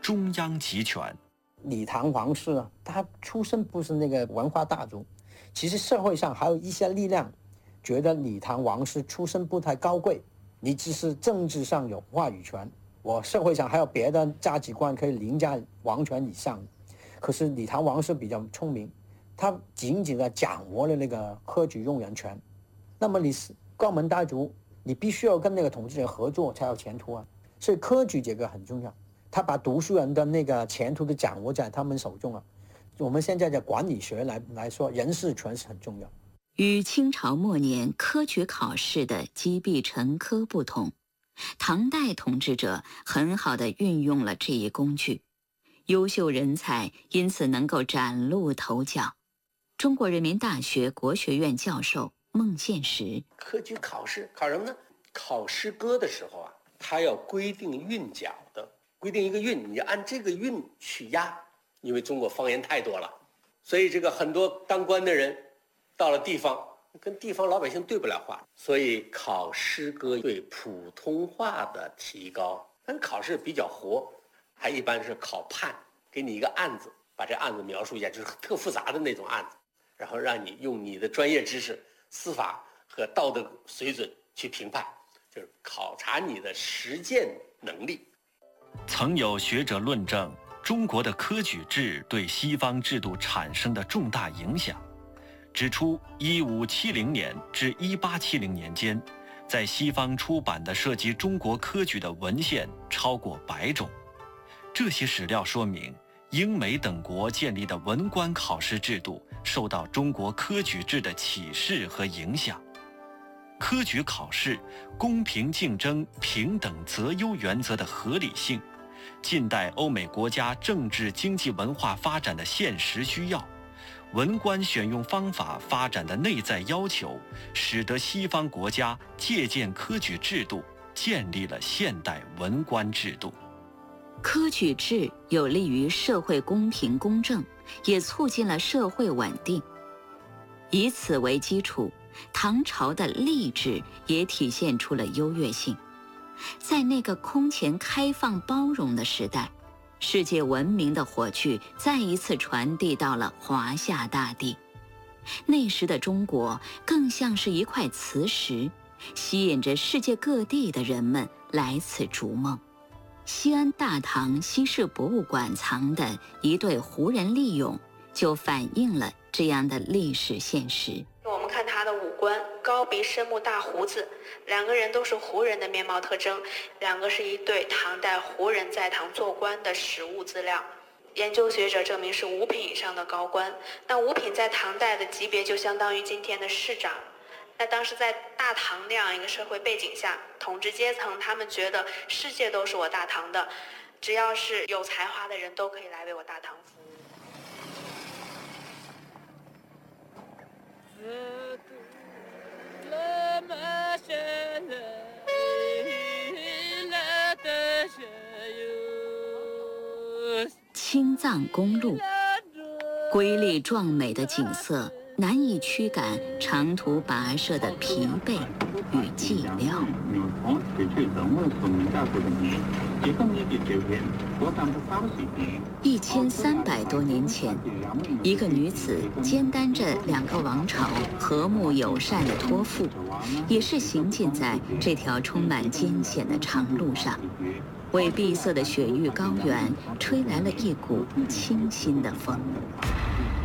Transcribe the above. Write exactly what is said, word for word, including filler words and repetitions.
中央集权。 李唐王室啊，他出身不是那个文化大族，其实社会上还有一些力量觉得李唐王室出身不太高贵，你只是政治上有话语权，我社会上还有别的价值观可以凌驾王权以上。可是李唐王室比较聪明，他紧紧地掌握了那个科举用人权。那么你是高门大族，你必须要跟那个统治者合作才有前途啊。所以科举这个很重要，他把读书人的那个前途都掌握在他们手中啊。我们现在的管理学来来说，人事权是很重要。 与清朝末年科举考试的积弊成科不同，唐代统治者很好地运用了这一工具，优秀人才因此能够崭露头角。中国人民大学国学院教授孟宪实： 科举考试考什么呢？考诗歌的时候啊，它要规定韵脚的，规定一个韵，你按这个韵去押。因为中国方言太多了，所以这个很多当官的人到了地方跟地方老百姓对不了话，所以考诗歌对普通话的提高。但考试比较活，还一般是考判，给你一个案子，把这案子描述一下，就是特复杂的那种案子，然后让你用你的专业知识、司法和道德水准去评判，就是考察你的实践能力。 曾有学者论证中国的科举制对西方制度产生的重大影响，指出一五七零年至一八七零年间，在西方出版的涉及中国科举的文献超过百种。这些史料说明，英美等国建立的文官考试制度受到中国科举制的启示和影响。科举考试公平竞争、平等择优原则的合理性，近代欧美国家政治经济文化发展的现实需要，文官选用方法发展的内在要求，使得西方国家借鉴科举制度，建立了现代文官制度。 科举制有利于社会公平公正，也促进了社会稳定。以此为基础，唐朝的吏治也体现出了优越性。在那个空前开放包容的时代，世界文明的火炬再一次传递到了华夏大地。那时的中国更像是一块磁石，吸引着世界各地的人们来此逐梦。西安大唐西市博物馆藏的一对胡人立俑，就反映了这样的历史现实。 我们看他的五官，高鼻深目大胡子，两个人都是胡人的面貌特征，两个是一对唐代胡人在唐做官的实物资料。研究学者证明是五品以上的高官，那五品在唐代的级别就相当于今天的市长。那当时在大唐那样一个社会背景下，统治阶层他们觉得世界都是我大唐的，只要是有才华的人都可以来为我大唐服务。 青藏公路，瑰丽壮美的景色难以驱赶长途跋涉的疲惫与寂寥。一千三百多年前，一个女子肩担着两个王朝和睦友善的托付，也是行进在这条充满艰险的长路上，为闭塞的雪域高原吹来了一股清新的风。